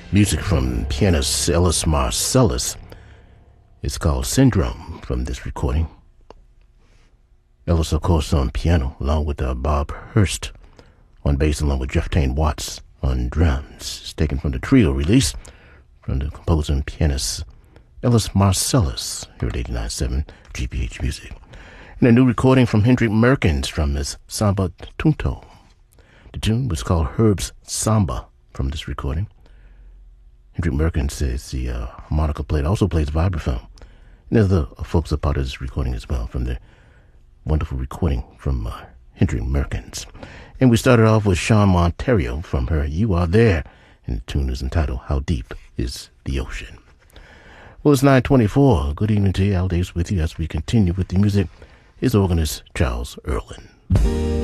Music from pianist Ellis Marsalis. It's called Syndrome from this recording. Ellis, of course, on piano, along with Bob Hurst on bass, along with Jeff Tain Watts on drums. It's taken from the trio release from the composer and pianist Ellis Marsalis here at 89.7 GPH Music. And a new recording from Hendrik Merkens from his Samba Tunto. The tune was called Herb's Samba from this recording. Hendrik Merkens is the harmonica player, also plays vibraphone. And other folks are part of this recording as well, from the wonderful recording from Hendrik Merkens. And we started off with Sean Monterio from her You Are There, and the tune is entitled How Deep Is the Ocean. Well, it's 9:24. Good evening to you. Al Davis with you as we continue with the music. His organist, Charles Earlin.